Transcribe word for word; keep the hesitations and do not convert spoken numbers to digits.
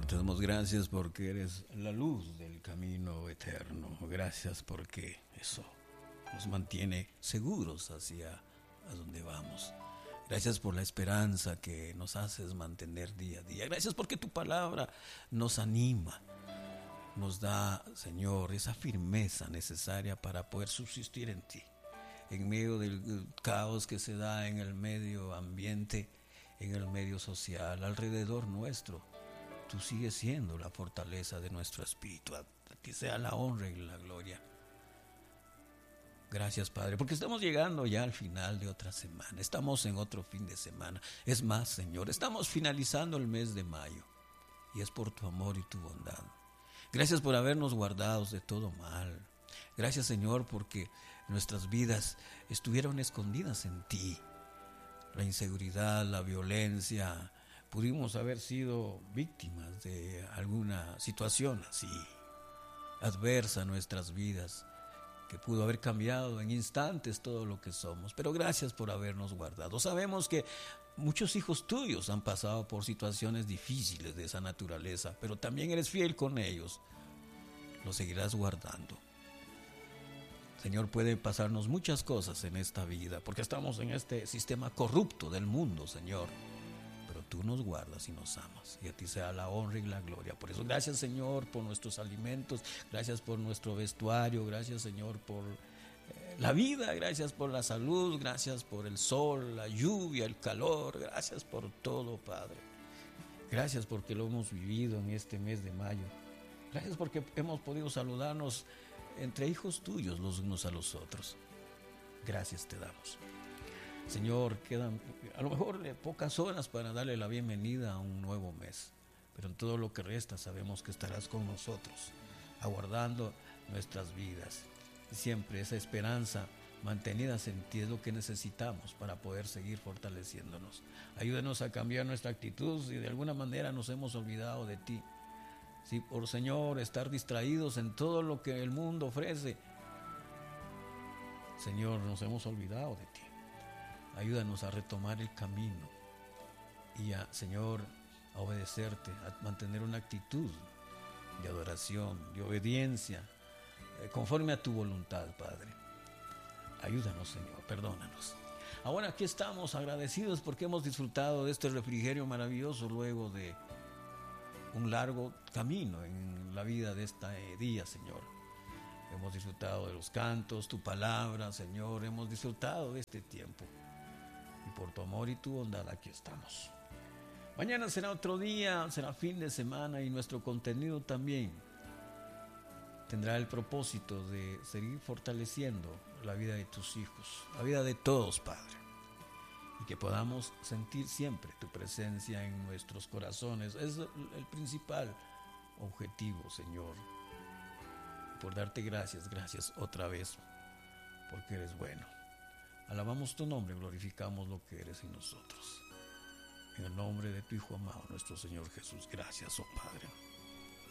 Señor, te damos gracias porque eres la luz del camino eterno. Gracias porque eso nos mantiene seguros hacia a donde vamos. Gracias por la esperanza que nos haces mantener día a día. Gracias porque tu palabra nos anima, nos da, Señor, esa firmeza necesaria para poder subsistir en ti. En medio del caos que se da en el medio ambiente, en el medio social, alrededor nuestro, tú sigues siendo la fortaleza de nuestro espíritu. A ti sea la honra y la gloria. Gracias, Padre, porque estamos llegando ya al final de otra semana. Estamos en otro fin de semana. Es más, Señor, estamos finalizando el mes de mayo. Y es por tu amor y tu bondad. Gracias por habernos guardado de todo mal. Gracias, Señor, porque nuestras vidas estuvieron escondidas en ti. La inseguridad, la violencia, pudimos haber sido víctimas de alguna situación así, adversa a nuestras vidas, que pudo haber cambiado en instantes todo lo que somos. Pero gracias por habernos guardado. Sabemos que muchos hijos tuyos han pasado por situaciones difíciles de esa naturaleza, pero también eres fiel con ellos. Los seguirás guardando. Señor, pueden pasarnos muchas cosas en esta vida, porque estamos en este sistema corrupto del mundo, Señor. Pero tú nos guardas y nos amas, y a ti sea la honra y la gloria. Por eso, gracias, Señor, por nuestros alimentos, gracias por nuestro vestuario, gracias, Señor, por eh, la vida, gracias por la salud, gracias por el sol, la lluvia, el calor, gracias por todo, Padre. Gracias porque lo hemos vivido en este mes de mayo. Gracias porque hemos podido saludarnos entre hijos tuyos los unos a los otros. Gracias te damos. Señor, quedan a lo mejor pocas horas para darle la bienvenida a un nuevo mes, pero en todo lo que resta sabemos que estarás con nosotros, aguardando nuestras vidas. Y siempre esa esperanza mantenida en ti es lo que necesitamos para poder seguir fortaleciéndonos. Ayúdanos a cambiar nuestra actitud si de alguna manera nos hemos olvidado de ti. Si por, Señor, estar distraídos en todo lo que el mundo ofrece, Señor, nos hemos olvidado de ti. Ayúdanos a retomar el camino y a, Señor, a obedecerte, a mantener una actitud de adoración, de obediencia, eh, conforme a tu voluntad, Padre. Ayúdanos, Señor, perdónanos. Ahora aquí estamos agradecidos porque hemos disfrutado de este refrigerio maravilloso luego de un largo camino en la vida de este día, Señor. Hemos disfrutado de los cantos, tu palabra, Señor. Hemos disfrutado de este tiempo. Y por tu amor y tu bondad aquí estamos. Mañana será otro día, será fin de semana y nuestro contenido también tendrá el propósito de seguir fortaleciendo la vida de tus hijos, la vida de todos, Padre. Y que podamos sentir siempre tu presencia en nuestros corazones. Es el principal objetivo, Señor. Por darte gracias, gracias otra vez, porque eres bueno. Alabamos tu nombre, glorificamos lo que eres en nosotros. En el nombre de tu Hijo amado, nuestro Señor Jesús. Gracias, oh Padre.